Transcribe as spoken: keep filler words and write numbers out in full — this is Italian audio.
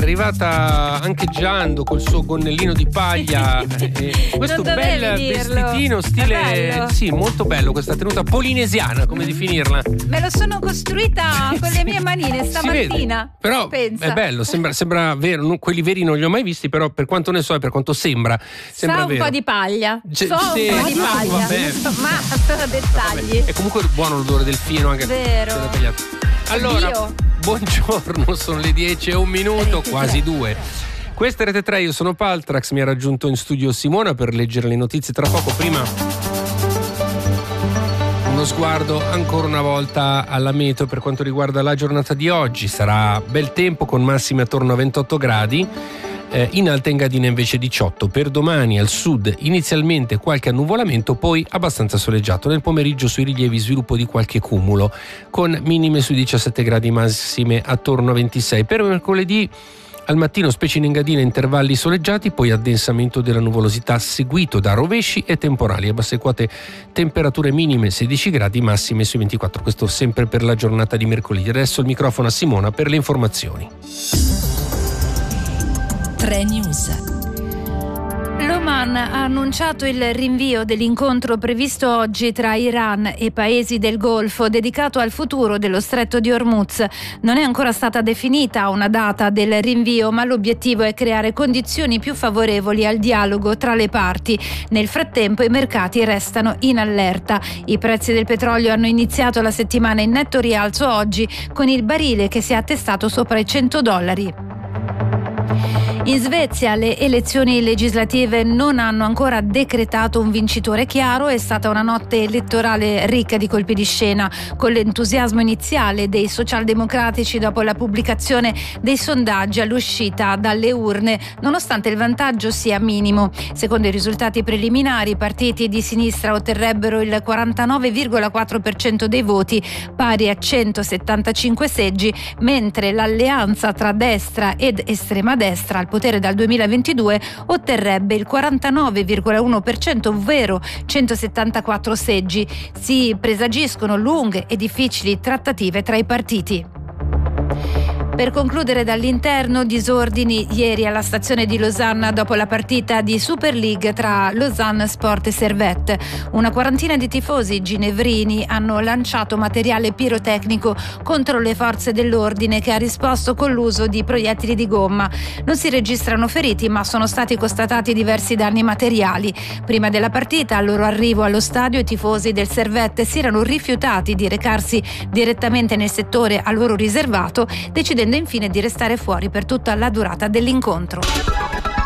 arrivata anche Giando col suo gonnellino di paglia. E questo bel dirlo. vestitino stile, sì, molto bello, questa tenuta polinesiana, come definirla? Me lo sono costruita con le mie manine stamattina. Però pensa. È bello, sembra, sembra vero. Non, quelli veri non li ho mai visti, però per quanto ne so e per quanto sembra, sembra Sa un vero. po' di paglia. C- so sì, un po' di no, paglia. vabbè. Ma sono dettagli. Vabbè. È comunque buono l'odore del filo anche. Vero. Allora, Oddio. buongiorno, sono le dieci e un minuto, quasi due. Questa è Rete tre, io sono Paltrax, mi ha raggiunto in studio Simona per leggere le notizie tra poco. Prima uno sguardo ancora una volta alla meteo per quanto riguarda la giornata di oggi. Sarà bel tempo con massime attorno a ventotto gradi. Eh, in Alta Engadina invece diciotto. Per domani al sud inizialmente qualche annuvolamento, poi abbastanza soleggiato. Nel pomeriggio sui rilievi sviluppo di qualche cumulo con minime sui diciassette gradi, massime attorno a ventisei. Per mercoledì al mattino, specie in Engadina, intervalli soleggiati, poi addensamento della nuvolosità seguito da rovesci e temporali. A basse quote temperature minime sedici gradi, massime sui ventiquattro. Questo sempre per la giornata di mercoledì. Adesso il microfono a Simona per le informazioni. tre News. L'Oman ha annunciato il rinvio dell'incontro previsto oggi tra Iran e paesi del Golfo dedicato al futuro dello stretto di Hormuz. Non è ancora stata definita una data del rinvio, ma l'obiettivo è creare condizioni più favorevoli al dialogo tra le parti. Nel frattempo i mercati restano in allerta. I prezzi del petrolio hanno iniziato la settimana in netto rialzo oggi, con il barile che si è attestato sopra i cento dollari. In Svezia le elezioni legislative non hanno ancora decretato un vincitore chiaro. È stata una notte elettorale ricca di colpi di scena, con l'entusiasmo iniziale dei socialdemocratici dopo la pubblicazione dei sondaggi all'uscita dalle urne, nonostante il vantaggio sia minimo. Secondo i risultati preliminari, i partiti di sinistra otterrebbero il quarantanove virgola quattro per cento dei voti, pari a centosettantacinque seggi, mentre l'alleanza tra destra ed estrema destra al potere dal duemilaventidue otterrebbe il quarantanove virgola uno per cento, ovvero centosettantaquattro seggi. Si presagiscono lunghe e difficili trattative tra i partiti. Per concludere dall'interno, disordini ieri alla stazione di Losanna dopo la partita di Super League tra Lausanne Sport e Servette. Una quarantina di tifosi ginevrini hanno lanciato materiale pirotecnico contro le forze dell'ordine, che ha risposto con l'uso di proiettili di gomma. Non si registrano feriti, ma sono stati constatati diversi danni materiali. Prima della partita, al loro arrivo allo stadio, i tifosi del Servette si erano rifiutati di recarsi direttamente nel settore a loro riservato, decidendo infine di restare fuori per tutta la durata dell'incontro.